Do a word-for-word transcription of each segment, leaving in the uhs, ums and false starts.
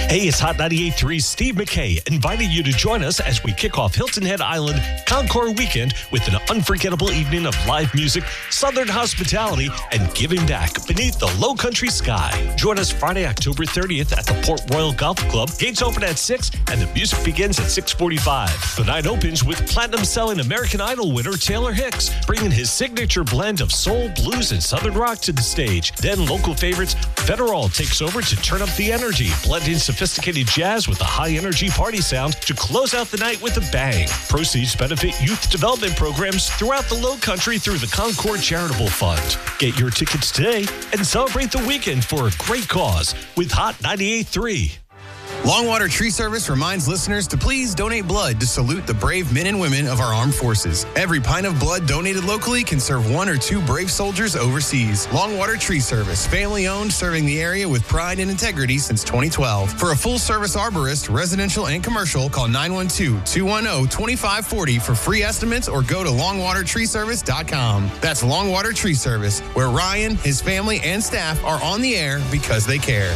Hey, it's Hot ninety-eight point three Steve McKay inviting you to join us as we kick off Hilton Head Island Concours Weekend with an unforgettable evening of live music, Southern hospitality, and giving back beneath the low country sky. Join us Friday, October thirtieth at the Port Royal Golf Club. Gates open at six and the music begins at six forty-five. The night opens with platinum-selling American Idol winner Taylor Hicks, bringing his signature blend of soul, blues, and Southern rock to the stage. Then local favorites Federal takes over to turn up the energy, blending sophisticated jazz with a high-energy party sound to close out the night with a bang. Proceeds benefit youth development programs throughout the Low Country through the Concours Charitable Fund. Get your tickets today and celebrate the weekend for a great cause with Hot ninety-eight point three. Longwater Tree Service reminds listeners to please donate blood to salute the brave men and women of our armed forces. Every pint of blood donated locally can serve one or two brave soldiers overseas. Longwater Tree Service, family-owned, serving the area with pride and integrity since twenty twelve. For a full-service arborist, residential and commercial, call nine one two, two one zero, two five four zero for free estimates or go to longwater tree service dot com. That's Longwater Tree Service, where Ryan, his family, and staff are on the air because they care.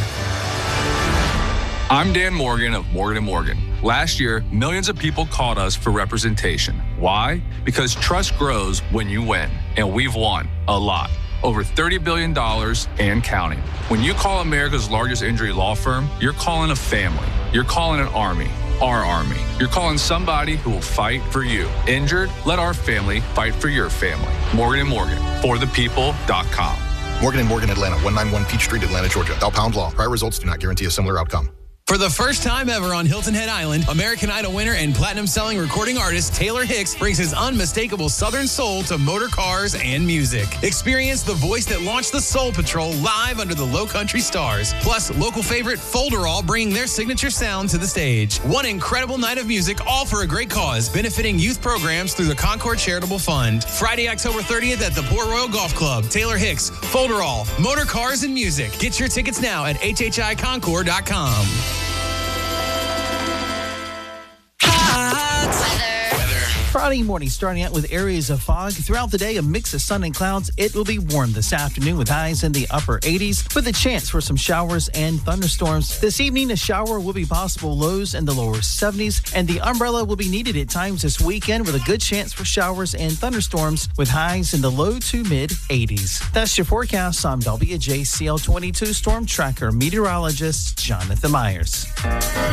I'm Dan Morgan of Morgan and Morgan. Last year, millions of people called us for representation. Why? Because trust grows when you win, and we've won a lot. Over thirty billion dollars and counting. When you call America's largest injury law firm, you're calling a family. You're calling an army. Our army. You're calling somebody who will fight for you. Injured? Let our family fight for your family. Morgan and Morgan, for the people dot com. Morgan and Morgan, Atlanta, one ninety-one Peach Street, Atlanta, Georgia. Dow Pound Law. Prior results do not guarantee a similar outcome. For the first time ever on Hilton Head Island, American Idol winner and platinum-selling recording artist Taylor Hicks brings his unmistakable Southern soul to motor cars and music. Experience the voice that launched the Soul Patrol live under the Low Country stars. Plus, local favorite Folderall bringing their signature sound to the stage. One incredible night of music, all for a great cause, benefiting youth programs through the Concours Charitable Fund. Friday, October thirtieth at the Port Royal Golf Club. Taylor Hicks, Folderall, motor cars and music. Get your tickets now at h h i concours dot com. Friday morning starting out with areas of fog. Throughout the day, a mix of sun and clouds. It will be warm this afternoon with highs in the upper eighties with a chance for some showers and thunderstorms. This evening, a shower will be possible, lows in the lower seventies, and the umbrella will be needed at times this weekend with a good chance for showers and thunderstorms with highs in the low to mid eighties. That's your forecast. I'm W J C L twenty-two Storm Tracker meteorologist Jonathan Myers.